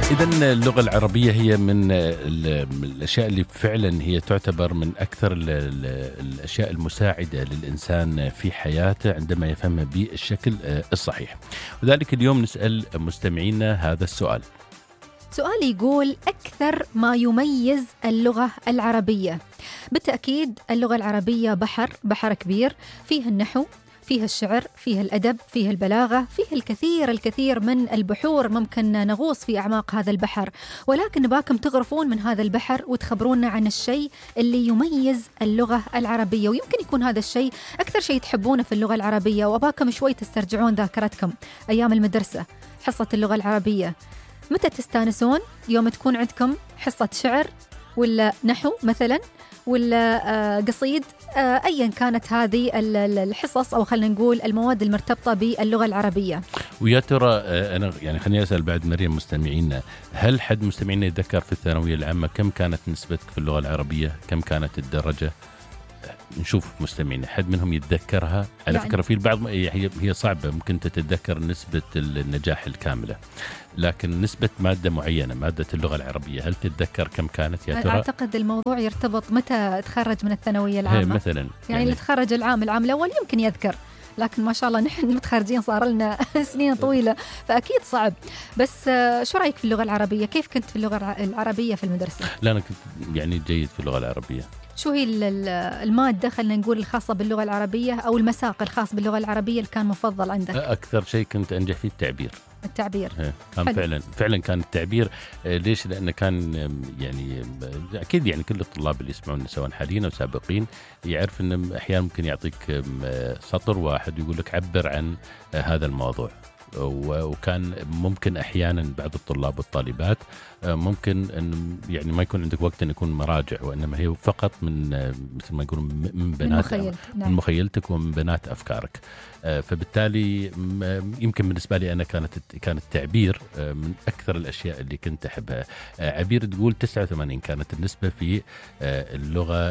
إذن اللغة العربية هي من الأشياء اللي فعلا هي تعتبر من أكثر الأشياء المساعدة للإنسان في حياته عندما يفهمها بالشكل الصحيح. وذلك اليوم نسأل مستمعينا هذا السؤال. سؤال يقول: أكثر ما يميز اللغة العربية. بالتأكيد اللغة العربية بحر كبير، فيه النحو، فيه الشعر، فيه الأدب، فيه البلاغة، فيه الكثير من البحور ممكن نغوص في أعماق هذا البحر، ولكن نباكم تغرفون من هذا البحر وتخبرونا عن الشيء اللي يميز اللغة العربية، ويمكن يكون هذا الشيء أكثر شيء تحبونه في اللغة العربية. وأباكم شوي تسترجعون ذاكرتكم أيام المدرسة، حصة اللغة العربية. متى تستانسون؟ يوم تكون عندكم حصة شعر ولا نحو مثلا ولا قصيد، أيا كانت هذه الحصص أو خلينا نقول المواد المرتبطة باللغة العربية. ويا ترى أنا يعني خليني أسأل بعد مريم مستمعينا، هل حد مستمعينا يتذكر في الثانوية العامة كم كانت نسبتك في اللغة العربية؟ كم كانت الدرجة؟ نشوف مستمعين حد منهم يتذكرها. على فكرة في البعض هي صعبة، ممكن تتذكر نسبة النجاح الكاملة، لكن نسبة مادة معينة، مادة اللغة العربية، هل تتذكر كم كانت يا ترى؟ أعتقد الموضوع يرتبط متى تخرج من الثانوية العامة مثلا، يعني اللي تخرج العام الأول يمكن يذكر، لكن ما شاء الله نحن متخرجين صار لنا سنين طويلة فأكيد صعب. بس شو رأيك في اللغة العربية؟ كيف كنت في اللغة العربية في المدرسة؟ لا أنا كنت يعني جيد في اللغة العربية. شو هي المادة خلينا نقول الخاصة باللغة العربية أو المساق الخاص باللغة العربية اللي كان مفضل عندك؟ أكثر شيء كنت أنجح فيه التعبير. كان فعلا كان التعبير. ليش؟ لأنه كان يعني أكيد يعني كل الطلاب اللي يسمعون سواء حاليين أو سابقين يعرف أن أحيانا ممكن يعطيك سطر واحد ويقول لك عبر عن هذا الموضوع، وكان ممكن أحيانا بعض الطلاب والطالبات ممكن أن يعني ما يكون عندك وقت أن يكون مراجع، وإنما هي فقط من مثل ما يقولون من بنات من مخيلتك ومن بنات أفكارك. فبالتالي يمكن بالنسبة لي أنا كانت التعبير من أكثر الأشياء اللي كنت أحبها. عبير تقول 89 كانت النسبة في اللغة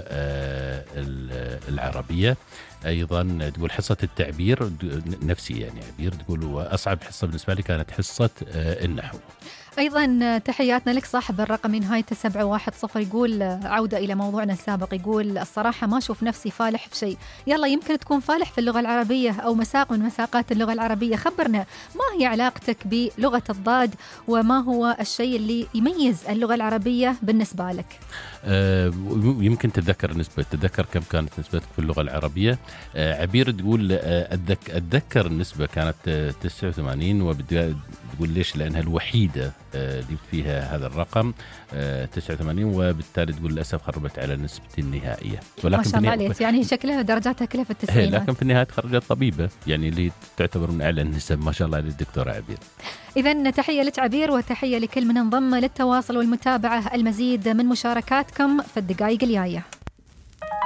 العربية. أيضا تقول حصة التعبير نفسي يعني عبير تقول وأصعب حصة بالنسبة لي كانت حصة النحو. أيضا تحياتنا لك صاحب الرقم من نهاية 710. يقول عودة إلى موضوعنا السابق، يقول الصراحة ما أشوف نفسي فالح في شيء. يلا يمكن تكون فالح في اللغة العربية أو مساق من مساقات اللغة العربية. خبرنا ما هي علاقتك بلغة الضاد وما هو الشيء اللي يميز اللغة العربية بالنسبة لك؟ يمكن تتذكر كم كانت نسبتك في اللغة العربية. عبير تقول أتذكر النسبة كانت 89 وبتقول ليش؟ لأنها الوحيدة اللي فيها هذا الرقم 89، وبالتالي تقول للأسف خربت على نسبتي النهائية. ولكن ما شاء الله عليك، يعني شكلها درجاتها كلها في 90. لكن في النهاية خرجت طبيبة يعني اللي تعتبر من أعلى النسب ما شاء الله للدكتورة عبير. إذن تحية لك عبير وتحية لكل من انضم للتواصل والمتابعة. المزيد من مشاركاتكم في الدقائق الجاية.